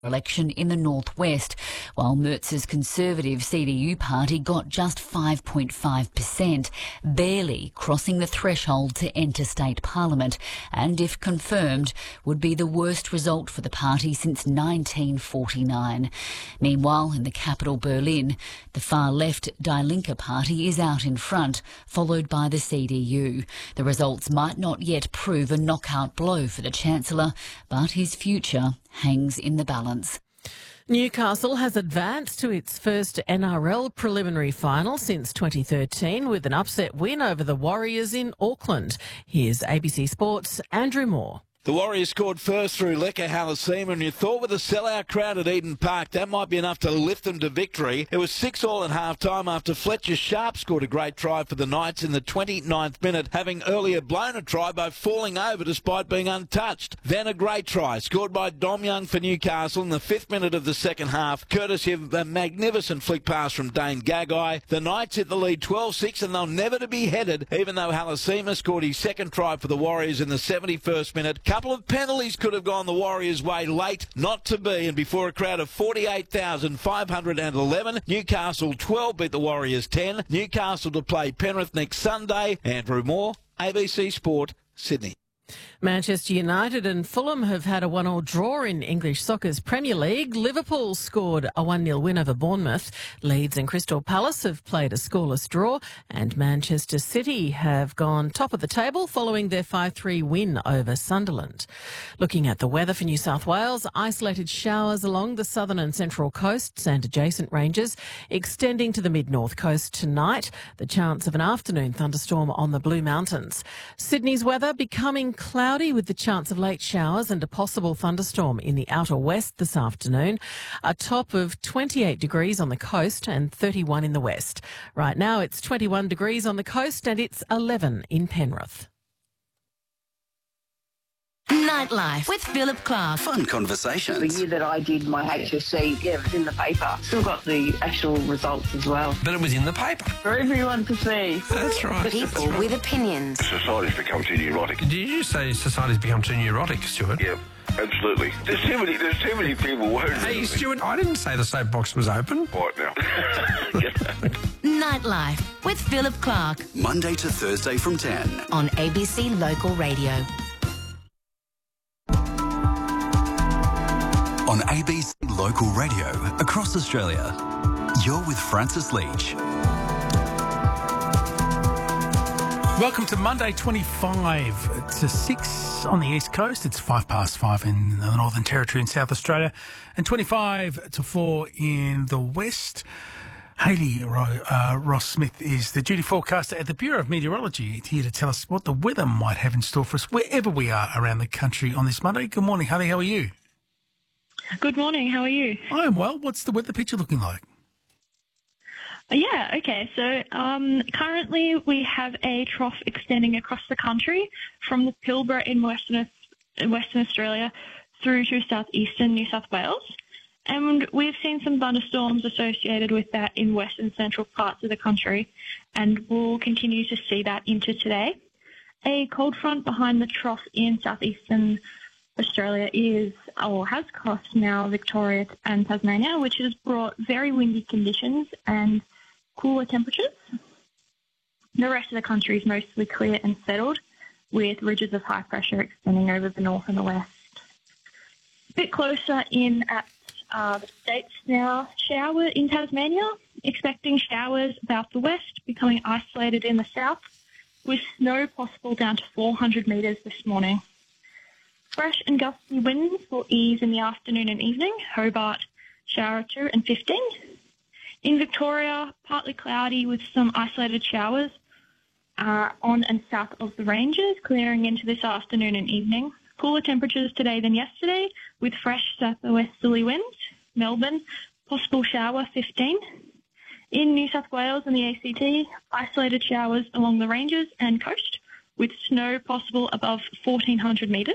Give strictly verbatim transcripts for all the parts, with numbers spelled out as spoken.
election in the northwest, while Mertz's Conservative C D U party got just five point five percent, barely crossing the threshold to enter state parliament, and if confirmed, would be the worst result for the party since nineteen forty-nine. Meanwhile, in the capital Berlin, the far-left Die Linke party is out in front, followed by the C D U. The results might not yet prove a knockout blow for the Chancellor, but his future hangs in the balance. Newcastle has advanced to its first N R L preliminary final since twenty thirteen with an upset win over the Warriors in Auckland. Here's A B C Sports' Andrew Moore. The Warriors scored first through Leka Halasima, and you thought with a sellout crowd at Eden Park that might be enough to lift them to victory. It was six all at half-time after Fletcher Sharp scored a great try for the Knights in the twenty-ninth minute, having earlier blown a try by falling over despite being untouched. Then a great try scored by Dom Young for Newcastle in the fifth minute of the second half, courtesy of a magnificent flick pass from Dane Gagai. The Knights hit the lead twelve six, and they're never to be headed, even though Halasima scored his second try for the Warriors in the seventy-first minute. Couple of penalties could have gone the Warriors' way late, not to be, and before a crowd of forty-eight thousand five hundred eleven, Newcastle twelve beat the Warriors ten. Newcastle to play Penrith next Sunday. Andrew Moore, A B C Sport, Sydney. Manchester United and Fulham have had a one all draw in English soccer's Premier League. Liverpool scored a one nil win over Bournemouth. Leeds and Crystal Palace have played a scoreless draw, and Manchester City have gone top of the table following their five three win over Sunderland. Looking at the weather for New South Wales, isolated showers along the southern and central coasts and adjacent ranges, extending to the mid-north coast tonight. The chance of an afternoon thunderstorm on the Blue Mountains. Sydney's weather becoming cloudy with the chance of late showers and a possible thunderstorm in the outer west this afternoon. A top of twenty-eight degrees on the coast and thirty-one in the west. Right now it's twenty-one degrees on the coast and it's eleven in Penrith. Nightlife with Philip Clark. Fun conversations. The year that I did my H S C, yeah, it was in the paper. Still got the actual results as well. But it was in the paper. For everyone to see. That's right. People That's right. with opinions. Society's become too neurotic. Did you say society's become too neurotic, Stuart? Yeah, absolutely. There's too many, there's too many people worried. Hey, Stuart, I didn't say the soapbox was open. Right now. Nightlife with Philip Clark. Monday to Thursday from ten. On A B C Local Radio. On A B C Local Radio across Australia. You're with Francis Leach. Welcome to Monday, twenty-five to six on the East Coast. It's five past five in the Northern Territory in South Australia and twenty-five to four in the West. Hayley uh, Ross Smith is the duty forecaster at the Bureau of Meteorology, here to tell us what the weather might have in store for us wherever we are around the country on this Monday. Good morning, Hayley. How are you? Good morning. How are you? I am well. What's the weather picture looking like? Yeah, okay. So um, currently we have a trough extending across the country from the Pilbara in Western, Western Australia through to southeastern New South Wales. And we've seen some thunderstorms associated with that in western central parts of the country, and we'll continue to see that into today. A cold front behind the trough in southeastern Australia is, or has crossed now, Victoria and Tasmania, which has brought very windy conditions and cooler temperatures. The rest of the country is mostly clear and settled, with ridges of high pressure extending over the north and the west. A bit closer in at uh, the states now, shower in Tasmania, expecting showers about the west, becoming isolated in the south, with snow possible down to four hundred metres this morning. Fresh and gusty winds will ease in the afternoon and evening. Hobart, shower two and fifteen. In Victoria, partly cloudy with some isolated showers uh, on and south of the ranges, clearing into this afternoon and evening. Cooler temperatures today than yesterday, with fresh southwesterly winds. Melbourne, possible shower fifteen. In New South Wales and the A C T, isolated showers along the ranges and coast, with snow possible above fourteen hundred metres.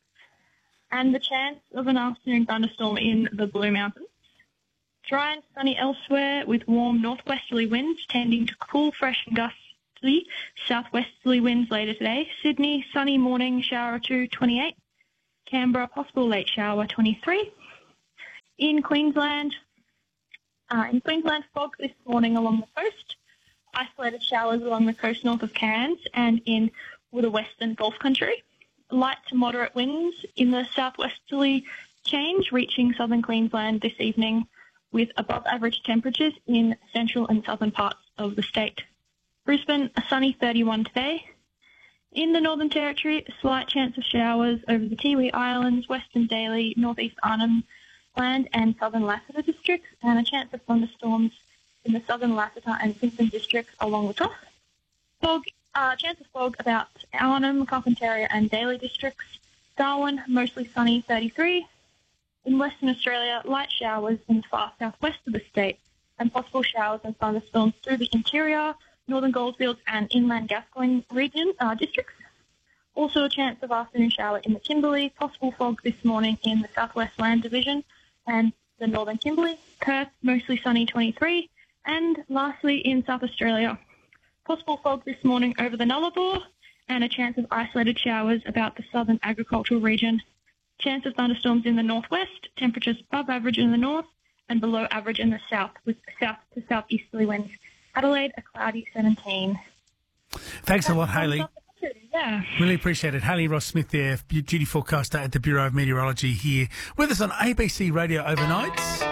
And the chance of an afternoon thunderstorm in the Blue Mountains. Dry and sunny elsewhere with warm northwesterly winds tending to cool, fresh and gusty southwesterly winds later today. Sydney, sunny morning, shower two, twenty-eight. Canberra, possible late shower, twenty-three. In Queensland, uh, in Queensland, fog this morning along the coast, isolated showers along the coast north of Cairns and in the western Gulf country. Light to moderate winds in the southwesterly change reaching southern Queensland this evening with above average temperatures in central and southern parts of the state. Brisbane, a sunny thirty-one today. In the Northern Territory, a slight chance of showers over the Tiwi Islands, Western Daly, Northeast Arnhem Land and southern Lassiter districts, and a chance of thunderstorms in the southern Lassiter and Simpson districts along the top. Fog, uh, chance of fog about Arnhem, Carpentaria and Daly districts. Darwin, mostly sunny, thirty-three. In Western Australia, light showers in the far southwest of the state and possible showers and thunderstorms through the interior, northern Goldfields and inland Gascoyne region uh, districts. Also a chance of afternoon shower in the Kimberley, possible fog this morning in the Southwest Land Division and the northern Kimberley. Perth, mostly sunny, twenty-three. And lastly, in South Australia, possible fog this morning over the Nullarbor and a chance of isolated showers about the southern agricultural region. Chance of thunderstorms in the northwest, temperatures above average in the north and below average in the south with south to southeasterly winds. Adelaide, a cloudy seventeen. Thanks a lot, Hayley. Yeah. Really appreciate it. Hayley Ross-Smith there, duty forecaster at the Bureau of Meteorology here with us on A B C Radio Overnights.